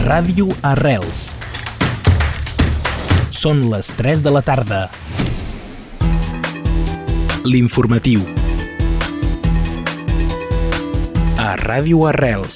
Ràdio Arrels. Són les 3 de la tarda. L'informatiu. A Ràdio Arrels.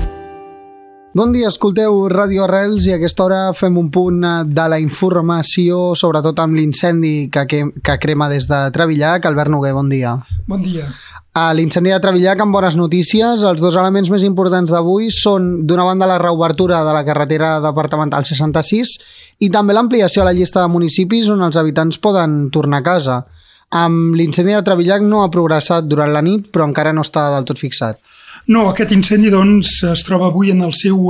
Bon dia, escolteu Ràdio Arrels i a aquesta hora fem un punt de la informació, sobretot amb l'incendi que crema des de Trevillac. Albert Noguer, bon dia. Bon dia. A l'incendi de Trevillac, amb bones notícies, els dos elements més importants d'avui són, d'una banda, la reobertura de la carretera departamental 66 i també l'ampliació a la llista de municipis on els habitants poden tornar a casa. Amb l'incendi de Trevillac no ha progressat durant la nit, però encara no està del tot fixat. No, aquest incendi es troba avui en el seu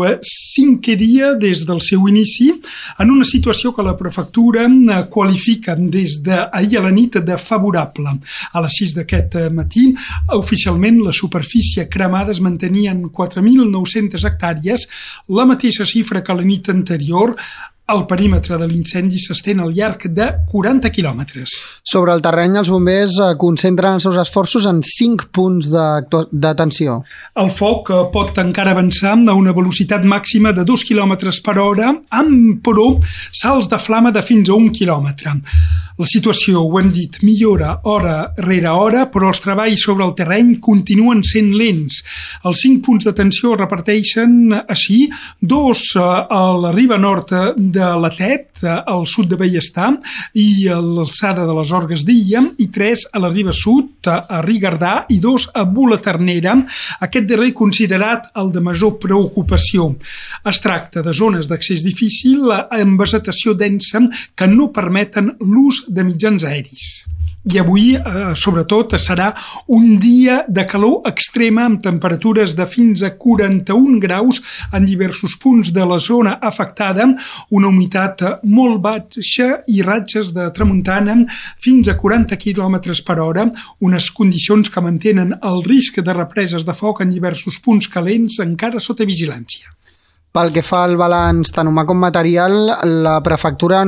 5è dia des del seu inici, en una situació que la prefectura qualifica des d'ahir a la nit de favorable. A les 6 d'aquest matí, oficialment la superfície cremada es mantenia en 4.900 hectàrees, la mateixa xifra que la nit anterior. El perímetre de l'incendi s'estén al llarg de 40 quilòmetres. Sobre el terreny, els bombers concentren els seus esforços en 5 punts d'atenció. El foc pot encara avançar a una velocitat màxima de 2 km per hora, amb, però, salts de flama de fins a 1 quilòmetre. La situació, ho hem dit, millora hora rere hora, però els treballs sobre el terreny continuen sent lents. Els 5 punts d'atenció es reparteixen així: 2 a la riba nord de la Tet, al sud de Bellestar i a l'alçada de les Orgues d'Illa, i 3 a la riba sud, a Rigardà, i 2 a Bula-Ternera, aquest darrer considerat el de major preocupació. Es tracta de zones d'accés difícil amb vegetació densa que no permeten l'ús de mitjans aeris. I avui, sobretot, serà un dia de calor extrema amb temperatures de fins a 41 graus en diversos punts de la zona afectada, una humitat molt baixa i ratxes de tramuntana fins a 40 km per hora, unes condicions que mantenen el risc de represes de foc en diversos punts calents encara sota vigilància. Pel que fa al balanç tant humà com material, la prefectura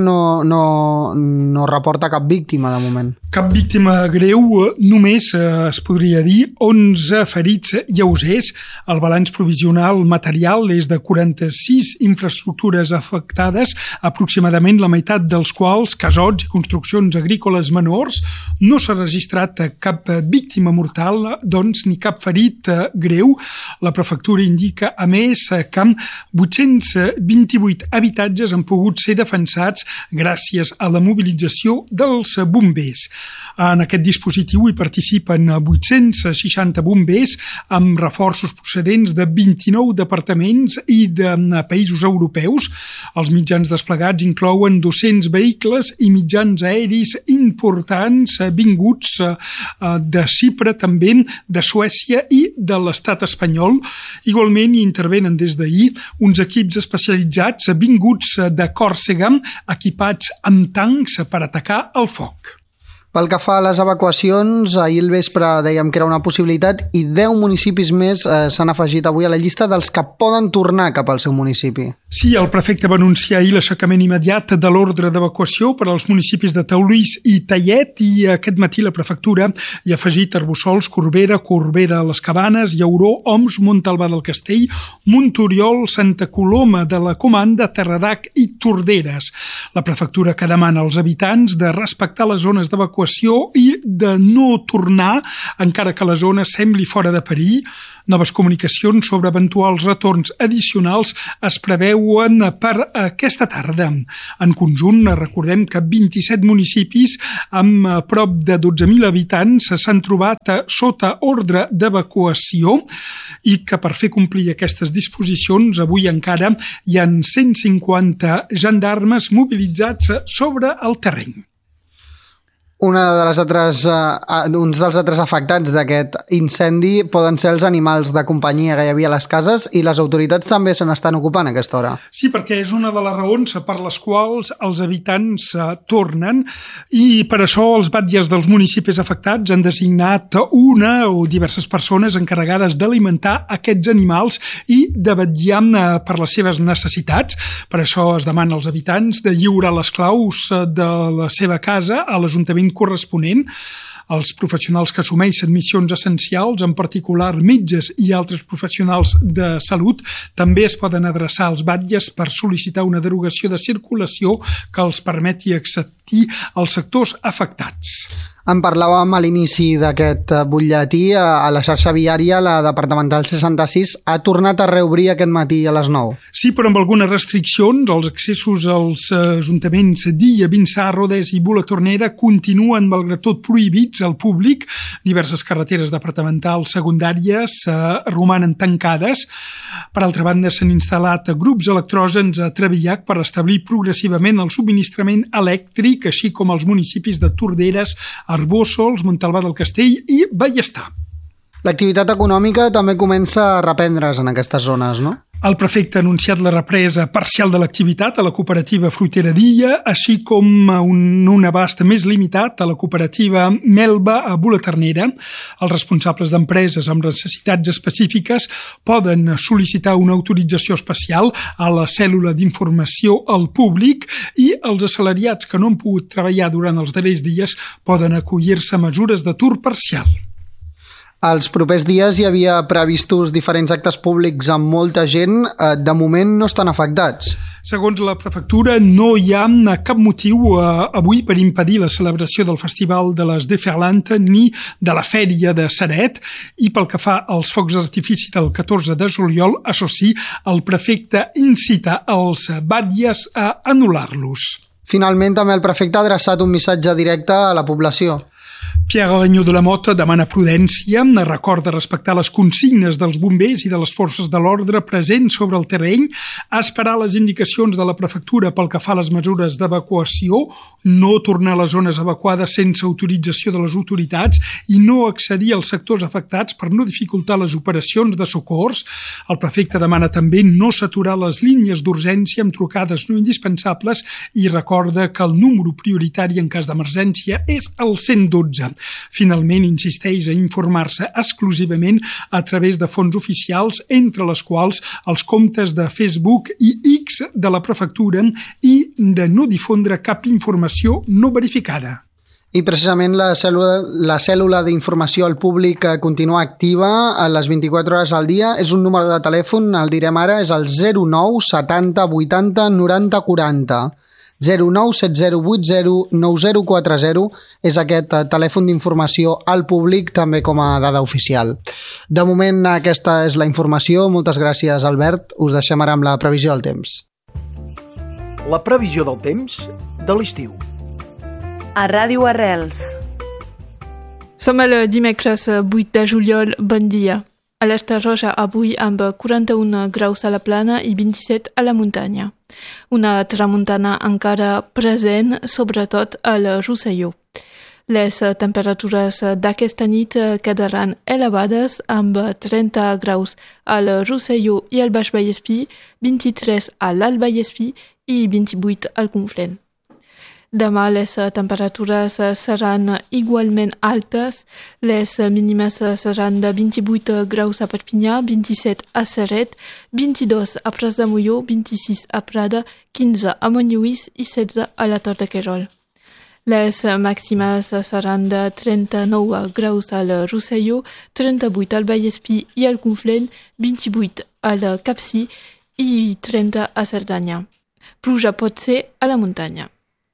no reporta cap víctima de moment. Cap víctima greu, només es podria dir 11 ferits lleugers. El balanç provisional material és de 46 infraestructures afectades, aproximadament la meitat dels quals casots i construccions agrícoles menors. No s'ha registrat cap víctima mortal, doncs, ni cap ferit greu. La prefectura indica, a més, que 828 habitatges han pogut ser defensats gràcies a la mobilització dels bombers. En aquest dispositiu hi participen 860 bombers amb reforços procedents de 29 departaments i de països europeus. Els mitjans desplegats inclouen 200 vehicles i mitjans aeris importants vinguts de Xipre, també de Suècia i de l'estat espanyol. Igualment hi intervenen des d'ahir uns equips especialitzats vinguts de Còrsega, equipats amb tancs per atacar el foc. Pel que fa a les evacuacions, ahir al vespre dèiem que era una possibilitat i 10 municipis més s'han afegit avui a la llista dels que poden tornar cap al seu municipi. Sí, el prefecte va anunciar ahir l'aixecament immediat de l'ordre d'evacuació per als municipis de Taulís i Tallet, i aquest matí la prefectura hi ha afegit Arbussols, Corbera, Les Cabanes, Llauró, Oms, Montalbà del Castell, Montoriol, Santa Coloma de la Comanda, Terradac i Torderes. La prefectura que demana als habitants de respectar les zones d'evacuació i de no tornar encara que la zona sembli fora de perill. Noves comunicacions sobre eventuals retorns addicionals es preveuen per aquesta tarda. En conjunt, recordem que 27 municipis amb prop de 12.000 habitants s'han trobat sota ordre d'evacuació i que per fer complir aquestes disposicions avui encara hi ha 150 gendarmes mobilitzats sobre el terreny. Uns dels altres afectats d'aquest incendi poden ser els animals de companyia que hi havia a les cases, i les autoritats també se n'estan ocupant a aquesta hora. Sí, perquè és una de les raons per les quals els habitants tornen, i per això els batlles dels municipis afectats han designat una o diverses persones encarregades d'alimentar aquests animals i de vetllar per les seves necessitats. Per això es demana als habitants de lliurar les claus de la seva casa a l'Ajuntament corresponent. Els professionals que assumeixen missions essencials, en particular metges i altres professionals de salut, també es poden adreçar als batlles per sol·licitar una derogació de circulació que els permeti accedir als sectors afectats. En parlàvem a l'inici d'aquest butlletí. A la xarxa viària, la departamental 66 ha tornat a reobrir aquest matí a les 9. Sí, però amb algunes restriccions. Els accessos als ajuntaments d'Illa, Vinçà, Rodés i Bula-Tornera continuen, malgrat tot, prohibits al públic. Diverses carreteres departamentals secundàries romanen tancades. Per altra banda, s'han instal·lat grups electrògens a Trevillac per establir progressivament el subministrament elèctric, així com als municipis de Torderes, Arbósols, Montalbà del Castell i Ballestar. L'activitat econòmica també comença a reprendre's en aquestes zones, no? El prefecte ha anunciat la represa parcial de l'activitat a la cooperativa fruitera d'Illa, així com un abast més limitat a la cooperativa Melba a Bula-Ternera. Els responsables d'empreses amb necessitats específiques poden sol·licitar una autorització especial a la cèl·lula d'informació al públic i els assalariats que no han pogut treballar durant els darrers dies poden acollir-se a mesures d'atur parcial. Els propers dies hi havia previstos diferents actes públics amb molta gent. De moment no estan afectats. Segons la prefectura, no hi ha cap motiu avui per impedir la celebració del Festival de les Déferlantes ni de la Fèria de Ceret, i pel que fa als focs d'artifici del 14 de juliol, això sí, el prefecte incita els batlles a anul·lar-los. Finalment, també el prefecte ha adreçat un missatge directe a la població. Pierre Renyó de la Mota demana prudència, recorda respectar les consignes dels bombers i de les forces de l'ordre presents sobre el terreny, esperar les indicacions de la prefectura pel que fa a les mesures d'evacuació, no tornar a les zones evacuades sense autorització de les autoritats i no accedir als sectors afectats per no dificultar les operacions de socors. El prefecte demana també no saturar les línies d'urgència amb trucades no indispensables i recorda que el número prioritari en cas d'emergència és el 112. Finalment, insisteix a informar-se exclusivament a través de fonts oficials, entre les quals els comptes de Facebook i X de la prefectura, i de no difondre cap informació no verificada. I precisament la cèl·lula d'informació al públic continua activa a les 24 hores al dia. És un número de telèfon, el direm ara, és el 09 70 80 90 40. 09 7080 9040 és aquest telèfon d'informació al públic, també com a dada oficial. De moment aquesta és la informació. Moltes gràcies, Albert. Us deixem ara amb la previsió del temps. La previsió del temps de l'estiu. A Ràdio Arrels. Som el dimecres 8 de juliol. Bon dia. A l'Estarroja avui amb 41 graus a la plana i 27 a la muntanya. Una tramuntana encara present, sobretot al Rosselló. Les temperatures d'aquesta nit quedaran elevades amb 30 graus al Rosselló i al Baix Vallespí, 23 a l'Alt Vallespí i 28 al Conflent. Demà les temperatures seran igualment altes. Les mínimes seran de 28 graus a Perpinyà, 27 a Ceret, 22 a Pras de Molló, 26 a Prada, 15 a Montlluís i 16 a la Tor de Querol. Les màximes seran de 39 graus al Rosselló, 38 al Vallespí i al Conflent, 28 al Capcí i 30 a Cerdanya. Pluja pot ser a la muntanya.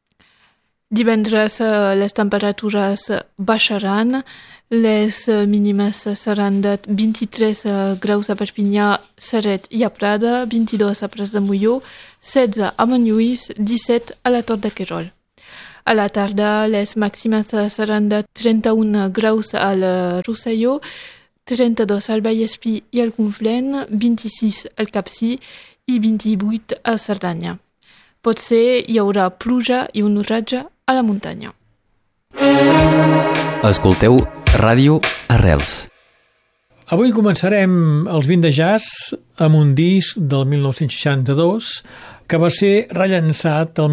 Divendres les temperatures baixaran, les mínimes seran de 23 graus a Perpinyà, Ceret i a Prada, 22 a Pras de Molló, 16 a Montlluís, 17 a la Tor de Querol. A la tarda les màximes seran de 31 graus al Rosselló, 32 al Vallespí i al Conflent, 26 al Capcí i 28 a Cerdanya. Potser hi haurà pluja i un oratge a la muntanya. Escolteu Ràdio Arrels. Avui començarem els 20 de jazz amb un disc del 1962 que va ser rellançat el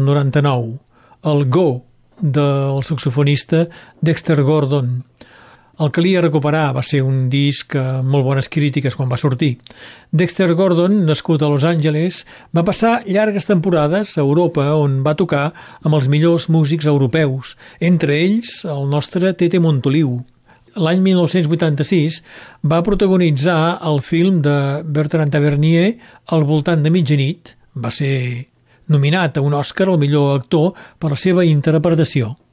1999, el Go, del saxofonista Dexter Gordon. El calia recuperar, va ser un disc amb molt bones crítiques quan va sortir. Dexter Gordon, nascut a Los Angeles, va passar llargues temporades a Europa on va tocar amb els millors músics europeus, entre ells el nostre Tete Montoliu. L'any 1986 va protagonitzar el film de Bertrand Tavernier Al voltant de mitjanit. Va ser nominat a un Òscar al millor actor per la seva interpretació.